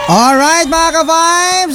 Alright mga ka-vibes,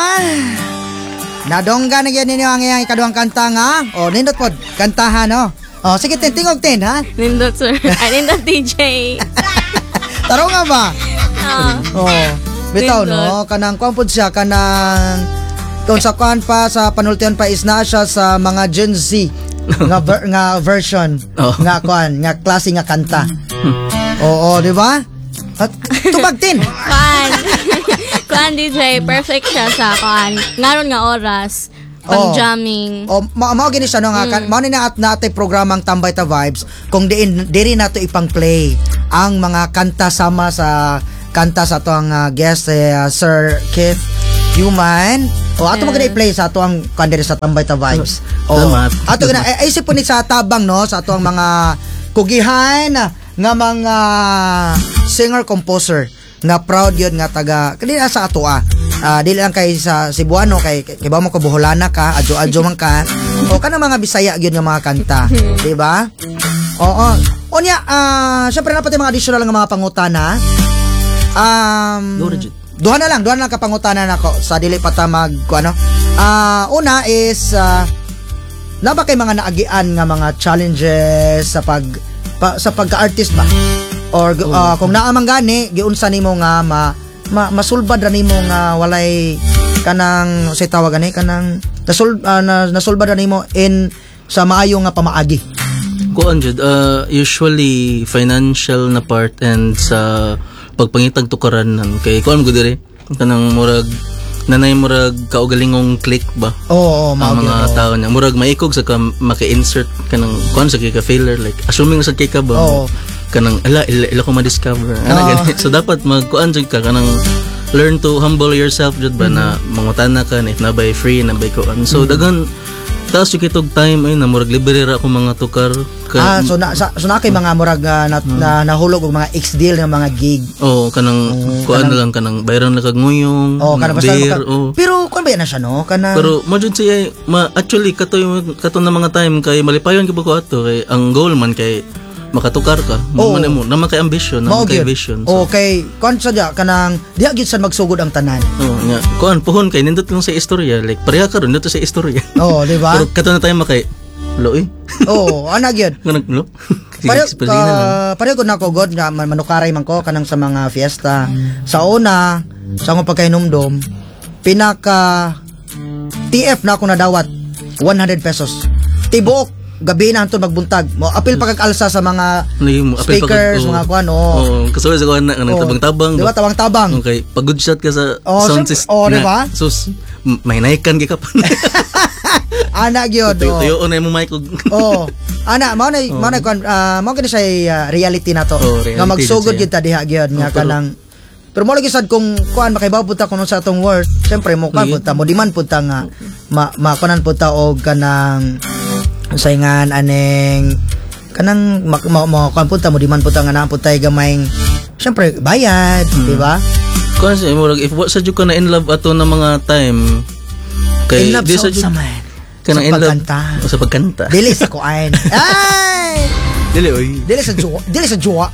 nadongga na yan ninyo ang iyang ikaduhang kanta nga. Nindot po, kantahan, no? Sige, tingog tin, ha? Nindot, sir. Nindot, DJ. Taro nga ba? Bitaw, no? Kanang kuwampod siya, kanang kung sa kuwan pa, sa panultihan pa is na siya sa mga Gen Z nga version nga kuwan, nga klase nga kanta. Oo, di ba? At tubag tin. Kuan DJ, perfect siya sa kuan. Ngaron nga oras, pang jamming. Mao gini siya no nga mao ni naatay programang Tambay Ta Vibes kung diri nato ipang-play ang mga kanta sama sa kanta sa ato ang guest Sir Keith Human. Ato magana i-play sa ato ang kandiri sa Tambay Ta Vibes. Ato gina isip po ni sa tabang no sa ato ang mga kugihan nga mga singer-composer nga proud yun nga taga kanina sa ato dili lang kay sa Cebuano kay ba mo ko Boholana ka adjo man ka o kana mga Bisaya gyud nga mga kanta di ba? Onya syempre na pati mga additional nga mga pangutana duha na lang ka pangutana nako sa dili pa ta mag ano una is na ba kay mga naagian nga mga challenges sa pagka-artist ba? Or kung naamang gani giunsa nimo nga masulbad ra nimo nga walay kanang say tawag ani kanang nasulbad ra nimo in sa maayo nga pamaagi. Kuan jud usually financial na part and sa pagpangitag tukaran kay kuan mo dire kanang murag nanay murag kaugalingong click ba? Oo, ang mga tao na murag maikog sa maka-insert kanang kuan sa kay ka failure like assuming sa kay ka ba? Kanang ila ko ma-discover so dapat magkuan jud ka kanang learn to humble yourself jud ba na mangutana ka if na by free na by kuan so dagan taas yung kitog time ay na murag libre ra ako mga tukar so na kay mga murag na nahulog og mga X-deal nga mga gig kanang kuan na lang kanang bayran na kag nguyong beer pero kuan ba na siya no kanang pero mo jud siya actually kato na mga time kay malipayon gyud ko ato kay ang goal man kay makatukar ka mo naman kay ambition naman kay vision okay kon sadya kanang diha gyud sad magsugod ang tanan nga kuan puhon kay nindot lang sa istorya like pareha karon dito sa istorya di ba pero kato na tayo makay loy ana gyud lo pareho ko nako god nga manukaray man ko kanang sa mga fiesta sa una sa akong pagkainumdom pinaka TF na ako nadawat 100 pesos tibok gabi na anton magbuntag mo apil pagkag-alsa sa mga speakers mga kuan kasuwa sa kuan na tabang-tabang di ba tabang-tabang okay pag good shot ka sa sound system di ba sus may naikan ka pa ana gyud tuyo na mo mic ana mao na kuan mao gani siya reality na to nga magsugod gyud ta diha gyud nga kanang pero mo lagi sad kung kuan makaibaw punta kuno sa atong work syempre mo kuan punta mo demand punta nga makunan punta og kanang saingan aneng kanang kuan punta mo demand punta nga naampunta gamay syempre bayad di ba kasi mo if what sa jud ka na in love ato na mga time kay in love sa jud kanang in love sa pagkanta dili sa kuan ay dili sa jowa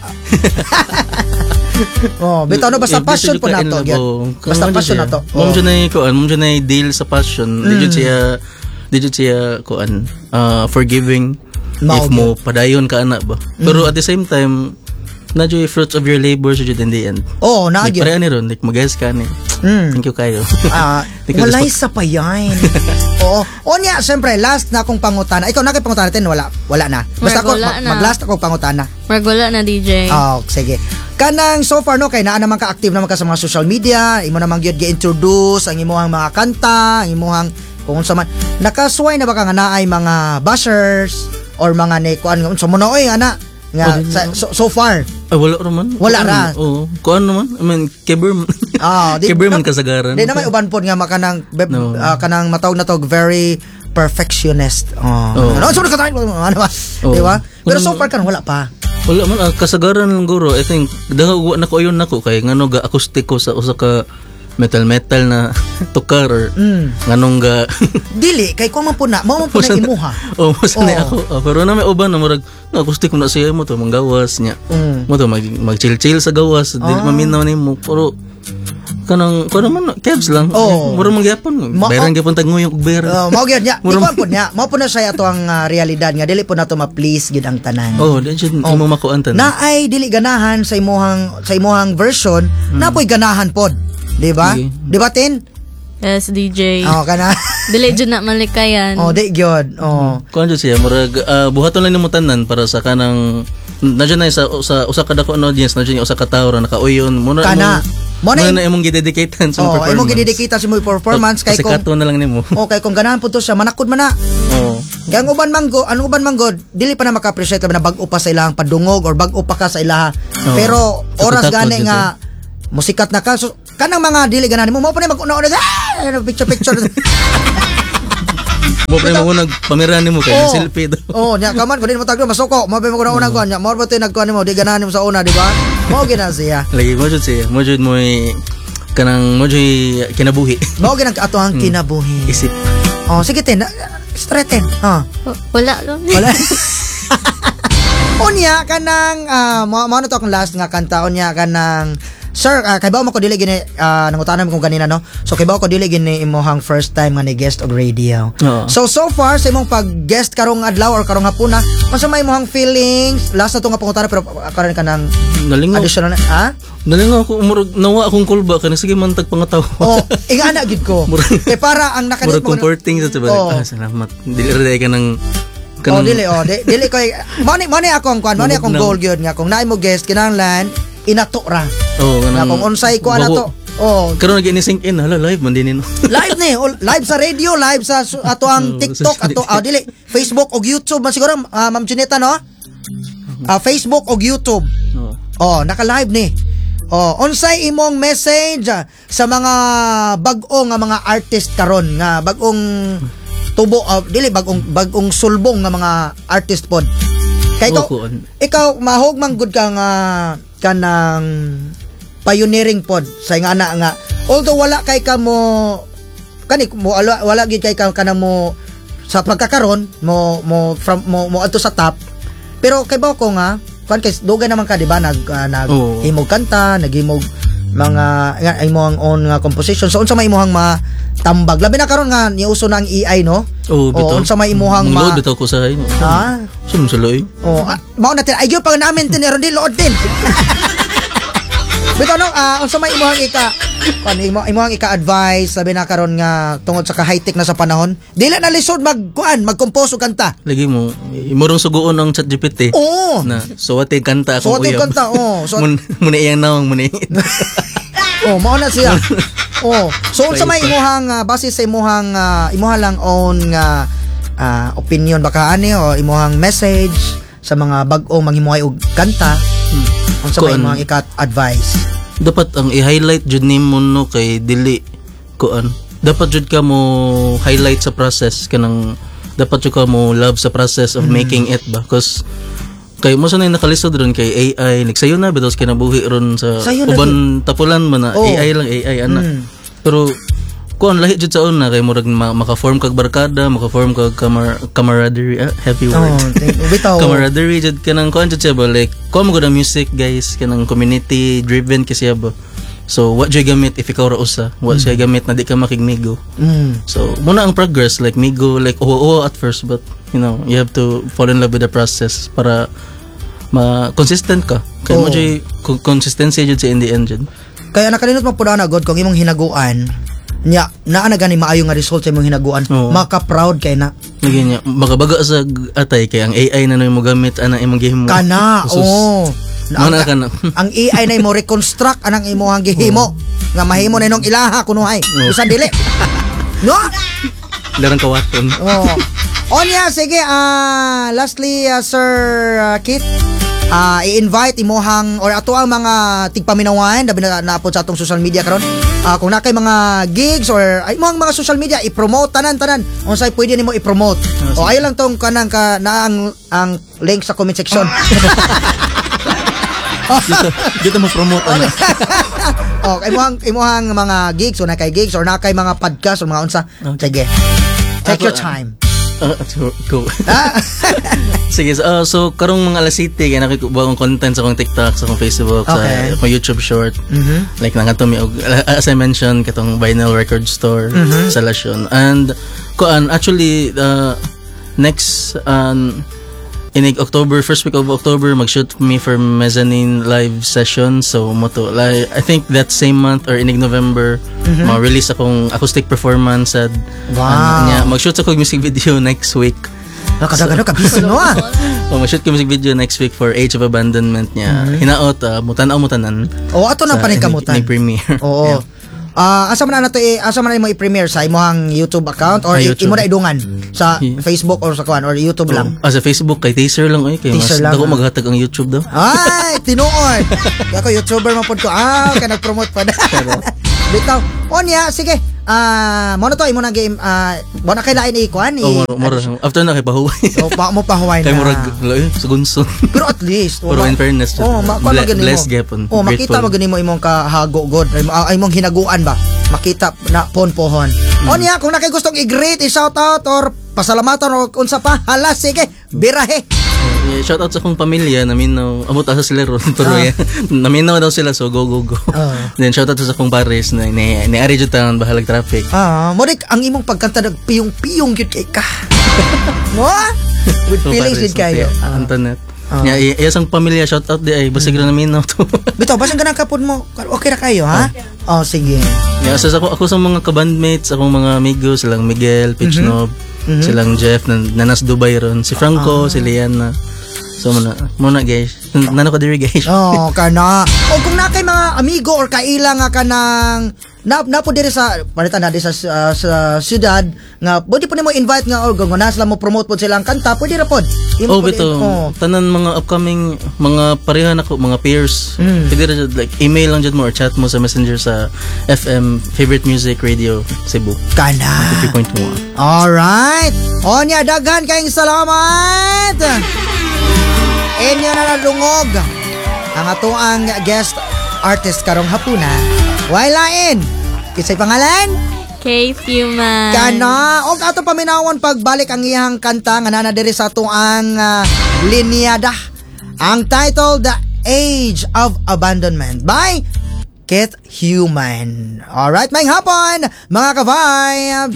bitaw no basta passion po nato basta passion nato mom jud na deal sa passion di jud siya kuan forgiving if mo padayon ka ana ba pero at the same time na jud fruits of your labor jud in the end na gyud pareha ni ron like mag-guess ka ni thank you kayo walay sa payan nya siyempre last na akong pangutana ikaw na kay pangutana tin wala na basta ako mag-last akong pangutana wala na DJ sige kanang so far no kay naa naman ka active naman ka sa mga social media imo naman gyud gi-introduce ang imong mga kanta ang imong kung sa man nakasway na ba ka nga naay mga bashers or mga kuan sa mo na ana nga so far wala ra kuan naman I mean keberman keberman kasagaran di naman uban pod nga makanang kanang matawag na tog very perfectionist so ka tayo ano ba di ba pero so far kan wala man kasagaran lang guro I think dangaw na ko ayon nako kay ngano ga akustiko sa usa ka metal na tukar or nganong ga dili kay ko man po na mao man po na imuha masanay ako pero na may uban na murag acoustic ko na siya mo to manggawas nya mo to mag chill sa gawas dili maminaw nimo pero kanang kuno man kebs lang. Oo. Mura man gyapon. Bayaran gyapon tag nguyong ug bayar. Mao gyud nya. Ikuan pud nya. Mao pud na siya ato ang realidad nga dili po nato ma-please gid ang tanan. Oh, di jud imo makuan tanan. Na ay dili ganahan sa imuhang version, na po'y ganahan pod. Di ba? Sige. Di ba, Tin? Yes, DJ. Kana. Dili dyan na malikayan. Di gyud. Kuan jud siya murag buhaton lang nimo tanan para sa kanang nandiyan na sa usa ka dako na audience, nandiyan usa ka tawo ra nakauyon muna Mo na imong gidedicatean sa performance. Imong gidedicate sa imong performance kay kung kasikato na lang nimo. kay kung ganahan pud to siya manakod man na. Kaya ang uban manggod, dili pa na maka-appreciate na bag-o pa sa ilahang padungog or bag-o pa ka sa ilaha. Pero oras Takot-takot gani yun nga musikat na ka. So, kanang mga dili ganahan mo pa na mag-una-una picture. Mo pa mo nagpamira nimo kay selfie daw. Nya kaman kun mo tagdo masuko, mo pa mo una kuan nya. Mo ba tay nagkuan nimo, di ganahan nimo sa una, di ba? Mo gina siya. Lagi mo jud siya. Mo jud mo kanang mo jud kinabuhi. Mo gina ato ang kinabuhi. Isip. Sige tin. Straighten. Wala lang. Wala. Unya kanang mo na to akong last nga kanta unya kanang Sir, kay ba mo ko dili gini nangutanan mo kung kanina no. So kay ba ko dili gini imong first time nga ni guest og radio. So far sa imong pag-guest karong adlaw or karong hapuna, unsa may imong feelings? Last na to nga pangutana pero karon ka nang Nalingaw. additional Nalingaw ako murag nawa akong kulba kana sige man tag pangataw. Ingana gid ko. Kay para ang murag comforting sa tiba. Salamat. Dili ra ka nang dili ko money ako ang kwan, money akong goal gyud nga kung naay mo guest kinahanglan inato ra. Kanang kung unsay ko ana to. Karon nag-ini-sync in hala live man din Live ni, live sa radio, live sa ato ang TikTok, ato dili Facebook og YouTube man siguro Ma'am Juneta no? Facebook og YouTube. Naka-live ni. Unsay imong message sa mga bag-o nga mga artist karon nga bag-ong tubo dili bag-ong sulbong nga mga artist pod. Kay ikaw mahugmang good ka nga kanang pioneering pod sa ingana nga although wala kay ka mo wala gid kay ka kanang mo sa pagkakaron mo adto sa top pero kay ba ko nga kan kay dugay naman ka di ba naghimog kanta naghimog mga imong own nga composition so unsa may imong matambag labi na karon nga niuso na ang AI no unsa may imong load bitaw ko sa hay sum sa loy mao natin ay gyud pag namin tinero di load din bitaw no unsa may imong ika-advise labi na karon nga tungod sa ka-high-tech na sa panahon dili na lisod mag-compose og kanta lagi mo imurong suguon ang ChatGPT na suwate kanta akong uyab muna iyang nawang muna mao na siya so unsa may imuhang base sa imuhang lang own nga opinion baka ani o imuhang message sa mga bag-o manghimuhay og kanta unsa may imuhang ika-advise dapat ang i-highlight jud nimo no kay dili kuan dapat jud ka mo highlight sa process kanang dapat jud ka mo love sa process of making it ba cause kay mo sanay nakalisod ron kay AI nagsayo na bitos kinabuhi ron sa uban tapulan man na AI lang AI ana pero kuan lahi jud sa una kay murag maka-form kag barkada maka-form kag camaraderie happy word camaraderie jud kanang kuan jud siya ba like kuan mo gud ang music guys kanang community driven kasi ba so what jud gamit if ikaw ra usa what siya gamit na di ka makigmigo so muna ang progress like migo like at first but you know you have to fall in love with the process para consistent ka kay mo jud consistency jud sa in the end jud kaya nakalimot mo pud na god kung imong hinaguan nya naa na gani maayo nga result sa imong hinaguan maka-proud kay na lagi nya bagabaga sa atay kay ang AI na mo gamit ana imong gihimo kana ang AI na imo reconstruct anang imong gihimo nga mahimo na inong ilaha kunuhay bisan dili no larang kawaton onya sige lastly Sir Kit i-invite imohang or ato ang mga tigpaminawan dabi na po sa atong social media karon kung na kay mga gigs or ay mga social media i-promote tanan unsay pwede nimo i-promote ayo lang tong kanang na ang link sa comment section dito mo promote ano imuhang mga gigs o na kay gigs or na kay mga podcast or mga unsa sige take your time Go. Ah, Sige, so karong mga alas 7 kaya nakikuha akong content sa akong TikTok, sa akong Facebook, Okay. sa akong YouTube short. Mhm. Like nangatumi og as I mentioned katong vinyl record store sa Lasyon. And actually next inig October, first week of October, mag-shoot me for mezzanine live session. So moto like I think that same month or inig November, ma-release akong acoustic performance at Wow. mag-shoot ako music video next week. Nakadagano kabisi no ah. Mag-shoot ko music video next week for Age of Abandonment niya. Hinaot mutanan. O ato nang paningkamutan. Ni premiere. Oo. Asa man na to asa man mo i-premiere sa imong YouTube account or YouTube. imo na idungan sa Facebook or sa kuan or YouTube lang. Sa Facebook kay teaser lang kay mas Teaser lang, dako ah. maghatag ang YouTube daw. Ay, tinuod. Ako YouTuber man pud ko. Ka nag-promote pa na. Bitaw. Onya, sige. Mo na to imo na game. Mo na kay lain ikuan Mura after na kay pahuway. So, mo pahuway na. Kay murag sa gunson. Pero at least, Pero in fairness, blessed gapon. Makita mo gani mo imong kahago god, imong hinaguan ba? Makita na pohon. Onya, kung nakay gustong i-greet, i-shout out or pasalamatan o unsa pa, hala sige, birahe. Shout out sa akong pamilya, naminaw, amot asa sila ron, pero naminaw daw sila, so go. Then shout out sa akong pares, na ni-ari dyan taon, bahalag traffic. Modik, ang imong pagkanta nagpiyong-piyong yun kay ka. Mo? With So, feelings pares, yun kayo. Antoinette. Iyas ang pamilya, shout out di ay, basta gira naminaw to. Bitaw, basang ganang kapon mo, okay na kayo, ha? Sige. So ako sa mga kabandmates, akong mga amigos, silang Miguel, Pichnob, silang Jeff, nanas Dubai ron, si Franco, si Liana. So muna guys, nano ka diri guys. Kana. O kung na kay mga amigo or kaila nga kanang napo diri sa palitan na sa syudad nga pwede po nimo invite nga or kung na sila mo promote pod silang kanta pwede ra pod. Bito. Tanan mga upcoming mga parehan ako, mga peers. Pwede ra jud, like email lang jud mo or chat mo sa Messenger sa FM Favorite Music Radio Cebu. Kana. 3.1. Alright. Onya, daghan kayong salamat. Inyo na nalungog ang atoang guest artist karong hapuna. Wailain. Kisay pangalan? Kate Human. Kana. O ato paminawon pagbalik ang iyang kanta nga nana diri sa atoang linyada. Ang title, The Age of Abandonment by Kate Human. Alright, maayong hapon mga ka-vibes.